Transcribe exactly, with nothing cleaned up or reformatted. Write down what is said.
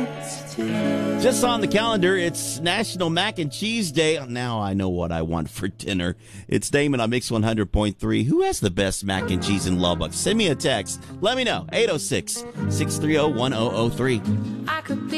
Just on the calendar, it's National Mac and Cheese Day. Now I know what I want for dinner. It's Damon on Mix one hundred point three. Who has the best mac and cheese in Lubbock? Send me a text. Let me know. eight oh six, six three oh, one oh oh three. I could be